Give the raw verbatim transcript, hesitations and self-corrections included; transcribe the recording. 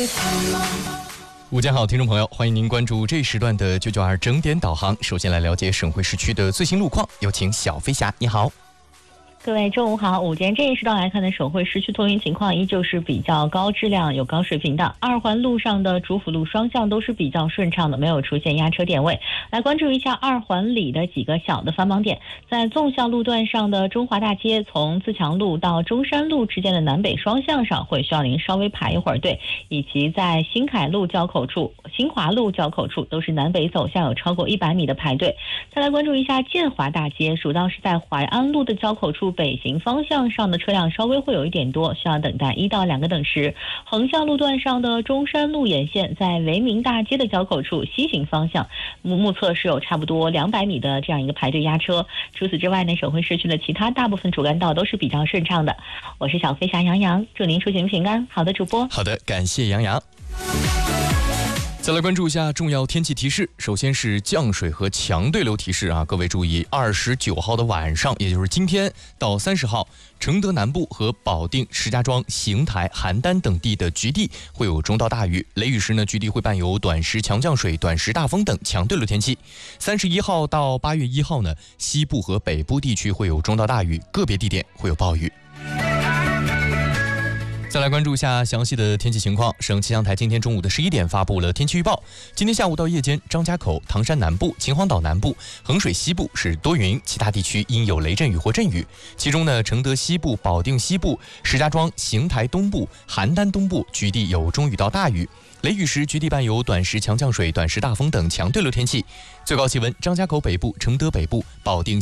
午间好，听众朋友，欢迎您关注这一时段的九九二整点导航。首先来了解省会市区的最新路况，有请小飞侠，你好。 各位中午好，午间这一时段来看呢，省会市区通运情况依旧是比较高质量、有高水平的。二环路上的主辅路双向都是比较顺畅的，没有出现压车点位。来关注一下二环里的几个小的繁忙点，在纵向路段上的中华大街，从自强路到中山路之间的南北双向上会需要您稍微排一会儿队，以及在新凯路交口处、新华路交口处都是南北走向有超过一百米的排队。再来关注一下建华大街，主要是在淮安路的交口处。北行方向上的车辆稍微会有一点多，需要等待一到两个等时。横向路段上的中山路沿线，在维明大街的交口处西行方向，目测是有差不多两百米的这样一个排队压车。除此之外呢，省会市区的其他大部分主干道都是比较顺畅的。我是小飞侠杨洋，祝您出行平安。好的，主播。 好的，感谢杨洋。再来关注一下重要天气提示，首先是降水和强对流提示啊，各位注意，二十九号的晚上，也就是今天到三十号，承德南部和保定、石家庄、邢台、邯郸等地的局地会有中到大雨，雷雨时呢，局地会伴有短时强降水、短时大风等强对流天气。三十一号到八月一号呢，西部和北部地区会有中到大雨，个别地点会有暴雨。再来关注一下详细的天气情况。省气象台今天中午的十一点发布了天气预报。今天下午到夜间，张家口、唐山南部、秦皇岛南部、衡水西部是多云，其他地区应有雷阵雨或阵雨。其中呢，承德西部、保定西部、石家庄、邢台东部、邯郸东部局地有中雨到大雨。雷雨时，局地伴有短时强降水、短时大风等强对流天气。最高气温，张家口北部、承德北部、保定